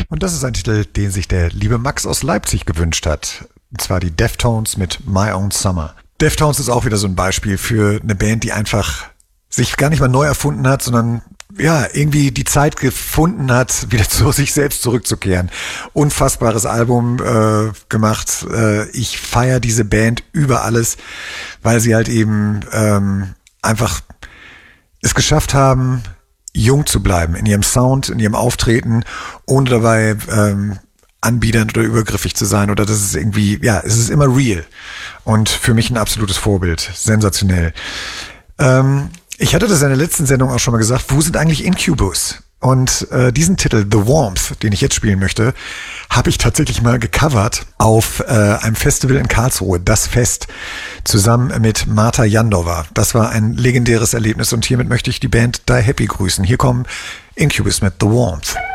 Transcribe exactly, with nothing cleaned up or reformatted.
Und das ist ein Titel, den sich der liebe Max aus Leipzig gewünscht hat. Und zwar die Deftones mit My Own Summer. Deftones ist auch wieder so ein Beispiel für eine Band, die einfach sich gar nicht mal neu erfunden hat, sondern ja, irgendwie die Zeit gefunden hat, wieder zu sich selbst zurückzukehren. Unfassbares Album äh, gemacht. Äh, ich feiere diese Band über alles, weil sie halt eben ähm, einfach es geschafft haben, jung zu bleiben in ihrem Sound, in ihrem Auftreten, ohne dabei ähm, anbiedernd oder übergriffig zu sein. Oder das ist irgendwie, ja, es ist immer real. Und für mich ein absolutes Vorbild. Sensationell. Ähm, Ich hatte das in der letzten Sendung auch schon mal gesagt, wo sind eigentlich Incubus? Und äh, diesen Titel, The Warmth, den ich jetzt spielen möchte, habe ich tatsächlich mal gecovert auf äh, einem Festival in Karlsruhe, das Fest, zusammen mit Marta Jandova. Das war ein legendäres Erlebnis und hiermit möchte ich die Band Die Happy grüßen. Hier kommen Incubus mit The Warmth.